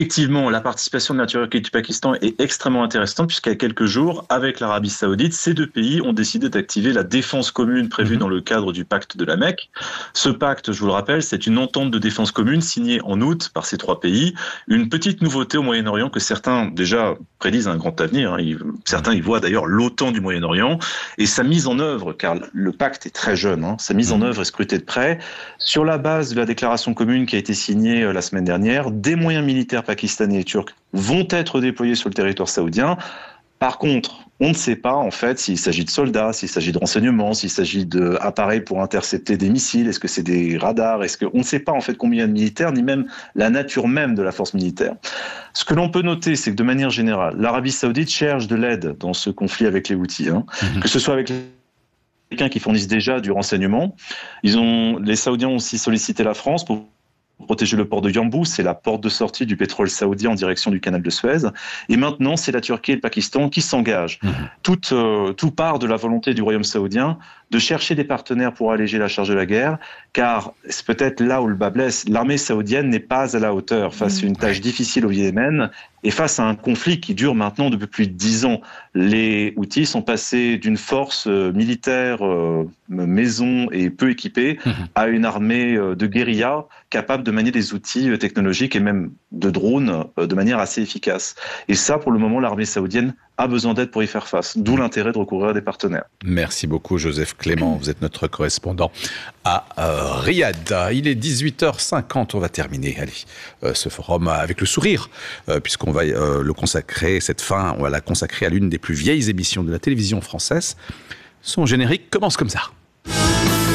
Effectivement, la participation de la Turquie et du Pakistan est extrêmement intéressante puisqu'il y a quelques jours, avec l'Arabie Saoudite, ces deux pays ont décidé d'activer la défense commune prévue dans le cadre du pacte de la Mecque. Ce pacte, je vous le rappelle, c'est une entente de défense commune signée en août par ces trois pays. Une petite nouveauté au Moyen-Orient que certains déjà prédisent un grand avenir. Certains y voient d'ailleurs l'OTAN du Moyen-Orient et sa mise en œuvre, car le pacte est très jeune, sa mise en œuvre est scrutée de près. Sur la base de la déclaration commune qui a été signée la semaine dernière, des moyens militaires pakistanais et turcs vont être déployés sur le territoire saoudien. Par contre, on ne sait pas en fait s'il s'agit de soldats, s'il s'agit de renseignements, s'il s'agit d'appareils pour intercepter des missiles, est-ce que c'est des radars, on ne sait pas en fait combien il y a de militaires, ni même la nature même de la force militaire. Ce que l'on peut noter, c'est que de manière générale, l'Arabie Saoudite cherche de l'aide dans ce conflit avec les Houthis, que ce soit avec les Américains qui fournissent déjà du renseignement. Les Saoudiens ont aussi sollicité la France pour protéger le port de Yanbu, c'est la porte de sortie du pétrole saoudien en direction du canal de Suez. Et maintenant, c'est la Turquie et le Pakistan qui s'engagent. Tout part de la volonté du Royaume saoudien de chercher des partenaires pour alléger la charge de la guerre, car c'est peut-être là où le bas blesse. L'armée saoudienne n'est pas à la hauteur face à une tâche difficile au Yémen et face à un conflit qui dure maintenant depuis plus de 10 ans. Les Houthis sont passés d'une force militaire maison et peu équipée à une armée de guérilla capable de manier des outils technologiques et même de drones de manière assez efficace. Et ça, pour le moment, l'armée saoudienne a besoin d'aide pour y faire face, d'où l'intérêt de recourir à des partenaires. Merci beaucoup Joseph Clément, vous êtes notre correspondant à Riyad. Il est 18h50, on va terminer ce forum avec le sourire, puisqu'on va le consacrer, on va la consacrer à l'une des plus vieilles émissions de la télévision française. Son générique commence comme ça.